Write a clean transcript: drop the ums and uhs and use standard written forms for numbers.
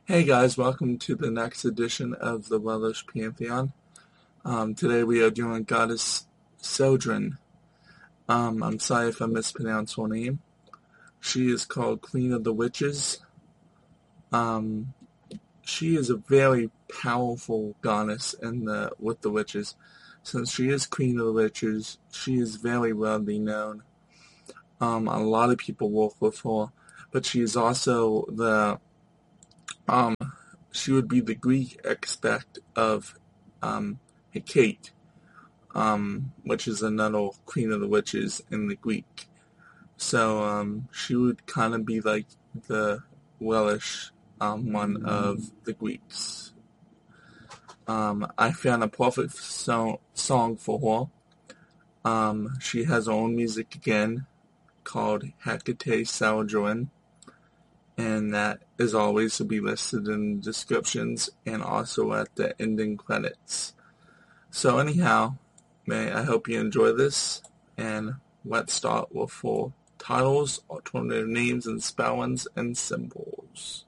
Hey guys, welcome to the next edition of the Welsh Pantheon. Today we are doing Goddess Sildren. I'm sorry if I mispronounced her name. She is called Queen of the Witches. She is a very powerful goddess with the witches. Since she is Queen of the Witches, she is very widely known. A lot of people work with her, but she is also um, she would be the Greek aspect of Hecate, which is another queen of the witches in the Greek. So she would kind of be like the Welsh one of the Greeks. I found a perfect song for her. She has her own music again called Hecate Sildren, and that is always to be listed in the descriptions and also at the ending credits. So anyhow, I hope you enjoy this, and let's start with full titles, alternative names and spellings and symbols.